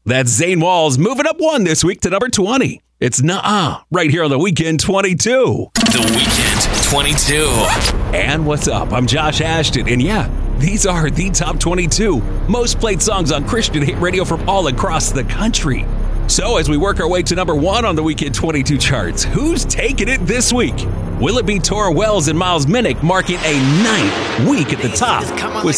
That's Zane Walls moving up 1 this week to number 20. It's Nuh-Uh, right here on The Weekend 22. The Weekend 22. And what's up? I'm Josh Ashton, and yeah, these are the top 22 most played songs on Christian hit radio from all across the country. So as we work our way to number 1 on the Weekend 22 charts, who's taking it this week? Will it be Tora Wells and Miles Minnick marking a 9th week at the top with